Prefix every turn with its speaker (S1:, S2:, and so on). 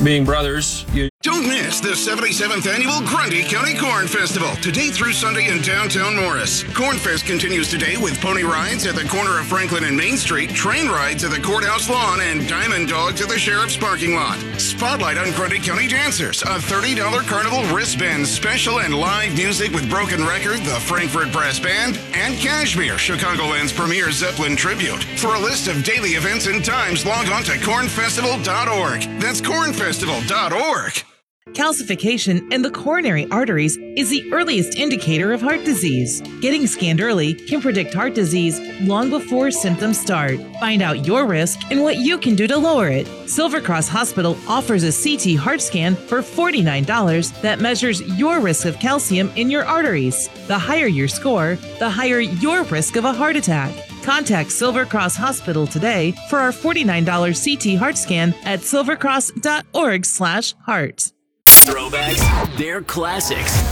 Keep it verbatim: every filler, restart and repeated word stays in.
S1: being brothers, you
S2: Don't miss the seventy-seventh Annual Grundy County Corn Festival, today through Sunday in downtown Morris. Corn Fest continues today with pony rides at the corner of Franklin and Main Street, train rides at the courthouse lawn, and diamond dogs at the sheriff's parking lot. Spotlight on Grundy County dancers, a thirty dollars carnival wristband special, and live music with Broken Record, the Frankfurt Brass Band, and Kashmir, Chicagoland's premier Zeppelin tribute. For a list of daily events and times, log on to corn festival dot org. That's corn festival dot org.
S3: Calcification in the coronary arteries is the earliest indicator of heart disease. Getting scanned early can predict heart disease long before symptoms start. Find out your risk and what you can do to lower it. Silver Cross Hospital offers a C T heart scan for forty-nine dollars that measures your risk of calcium in your arteries. The higher your score, the higher your risk of a heart attack. Contact Silver Cross Hospital today for our forty-nine dollars C T heart scan at silvercross dot org slash heart.
S4: Throwbacks, they're classics.